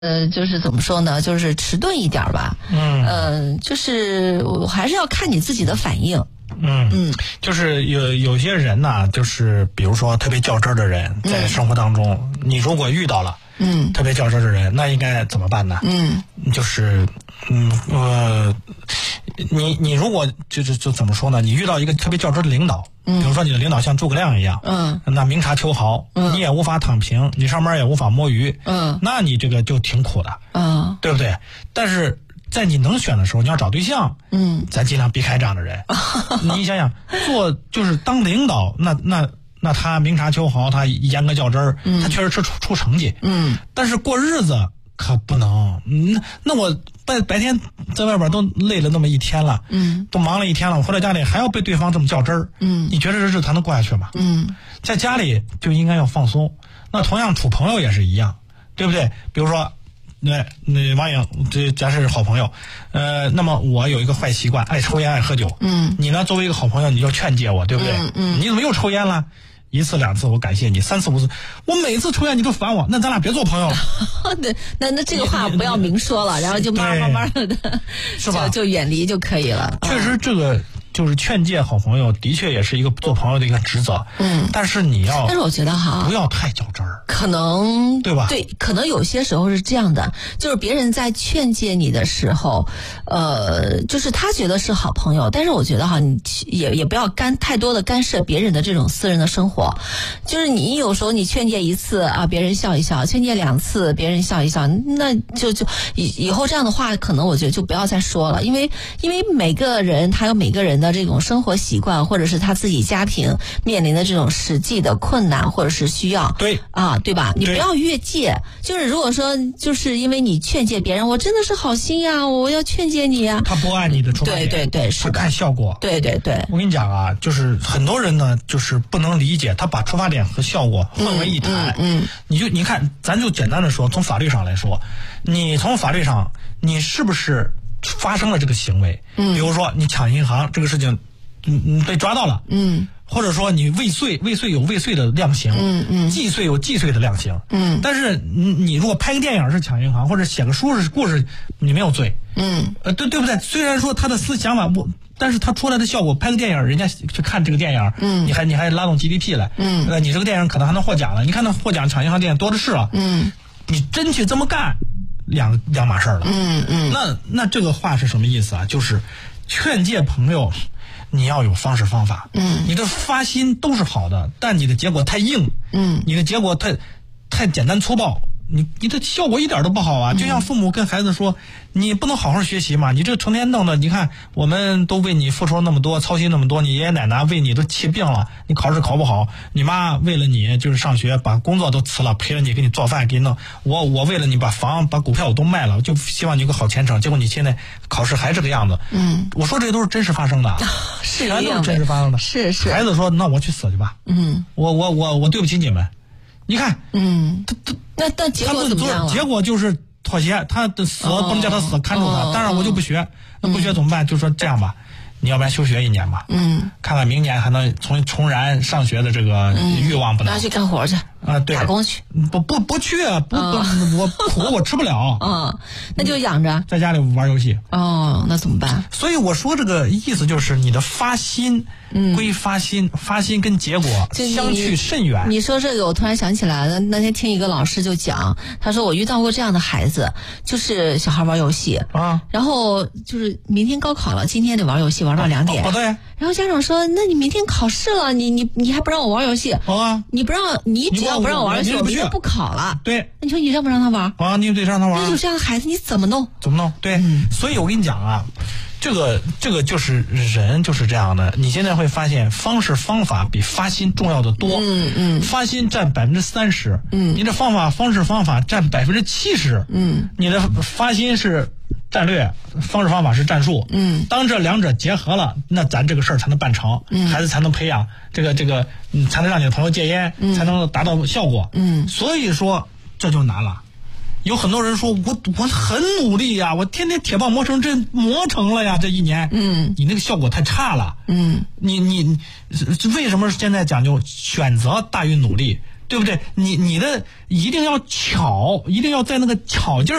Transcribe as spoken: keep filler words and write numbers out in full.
呃，就是怎么说呢，就是迟钝一点吧。嗯，呃，就是我还是要看你自己的反应。 嗯嗯，就是有有些人呢，就是比如说特别较真的人，在生活当中，嗯、你如果遇到了，嗯，特别较真的人，那应该怎么办呢？嗯，就是，嗯呃，你你如果就是就怎么说呢？你遇到一个特别较真的领导，嗯，比如说你的领导像诸葛亮一样，嗯，那明察秋毫，嗯，你也无法躺平，你上班也无法摸鱼，嗯，那你这个就挺苦的，嗯，对不对？但是在你能选的时候，你要找对象，嗯，咱尽量避开这样的人。你想想，做就是当领导，那那那他明察秋毫，他严格较真儿，嗯，他确实是出出成绩，嗯，但是过日子可不能。那那我白白天在外边都累了那么一天了，嗯，都忙了一天了，我回到家里还要被对方这么较真儿，嗯，你觉得这日子才能过下去吗？嗯，在家里就应该要放松。那同样处朋友也是一样，对不对？比如说。那那王颖，这咱是好朋友，呃，那么我有一个坏习惯，爱抽烟爱喝酒，嗯，你呢作为一个好朋友，你就劝诫我，对不对？嗯嗯，你怎么又抽烟了？一次两次我感谢你，三次五次我每次抽烟你都烦我，那咱俩别做朋友了。 对，那那这个话不要明说了，然后就慢慢慢慢的，是吧？就远离就可以了。 确实，这个就是劝诫好朋友，的确也是一个做朋友的一个职责。嗯，但是你要， 但是我觉得哈， 不要太较真儿。 可能对吧？ 对，可能有些时候是这样的，就是别人在劝诫你的时候，呃，就是他觉得是好朋友，但是我觉得哈，你也也不要干太多的干涉别人的这种私人的生活。就是你有时候你劝诫一次啊，别人笑一笑；劝诫两次，别人笑一笑，那就就以以后这样的话，可能我觉得就不要再说了，因为因为每个人他有每个人的这种生活习惯，或者是他自己家庭面临的这种实际的困难或者是需要。 对啊。对吧？你不要越界。就是如果说，就是因为你劝诫别人，我真的是好心呀，我要劝诫你呀。 他不按你的出发点， 对对对，是他看效果。 对对对， 我跟你讲啊，就是很多人呢，就是不能理解，他把出发点和效果混为一谈。嗯，嗯你就你看，咱就简单的说，从法律上来说，你从法律上，你是不是发生了这个行为？嗯，比如说你抢银行这个事情，嗯嗯，被抓到了。嗯。或者说你未遂，未遂有未遂的量刑，嗯嗯，既遂有既遂的量刑，嗯，但是你你如果拍个电影是抢银行，或者写个书是故事，你没有罪，嗯，呃，对对不对？虽然说他的思想法不，但是他出来的效果，拍个电影，人家去看这个电影，嗯，你还你还拉动 G D P 来，嗯，呃，你这个电影可能还能获奖了，你看那获奖抢银行电影多的是啊，嗯，你真去这么干，两两码事儿了，嗯嗯，那那这个话是什么意思啊？就是劝诫朋友。你要有方式方法，嗯，你的发心都是好的，但你的结果太硬，嗯，你的结果太太简单粗暴，你你的效果一点都不好啊！嗯、就像父母跟孩子说，你不能好好学习嘛，你这成天弄的，你看我们都为你付出了那么多，操心那么多，你爷爷奶奶为你都气病了，你考试考不好，你妈为了你就是上学把工作都辞了，陪着你给你做饭给你弄，我我为了你把房把股票我都卖了，就希望你有个好前程，结果你现在考试还这个样子，嗯，我说这些都是真实发生的， 是全都是真实发生的， 是是。 孩子说，那我去死去吧，嗯，我我我我对不起你们。你看，嗯，他他那那结果怎么样了？ 结果就是妥协，他的死不能叫他死，看住他。当然我就不学，那不学怎么办？就说这样吧，你要不然休学一年吧，嗯，看看明年还能重重燃上学的这个欲望不能？ 拿去干活去啊，对， 打工去。 不不不去，不不，我苦我吃不了。 嗯，那就养着， 在家里玩游戏。 哦，那怎么办？ 所以我说这个意思就是你的发心。嗯，归发心，发心跟结果相去甚远。 你说这个，我突然想起来了。那天听一个老师就讲，他说我遇到过这样的孩子，就是小孩玩游戏啊，然后就是明天高考了，今天得玩游戏玩到两点。 哦，对。 然后家长说，那你明天考试了，你你你还不让我玩游戏？啊，你不让你只要不让我玩游戏，我明天不考了。 对。 那你说你让不让他玩？ 啊，你得让他玩。 那有这样的孩子，你怎么弄？ 怎么弄？对。嗯、所以我跟你讲啊。这个这个就是人就是这样的，你现在会发现方式方法比发心重要的多。嗯嗯，发心占百分之三十，嗯，你的方法方式方法占百分之七十，嗯，你的发心是战略，方式方法是战术，嗯，当这两者结合了，那咱这个事儿才能办成，嗯，孩子才能培养这个这个，嗯，才能让你的朋友戒烟，嗯，才能达到效果，嗯，所以说这就难了。有很多人说我我很努力呀，我天天铁棒磨成针磨成了呀，这一年，嗯，你那个效果太差了，嗯，你你为什么现在讲究选择大于努力？ 对不对？你你的一定要巧，一定要在那个巧劲儿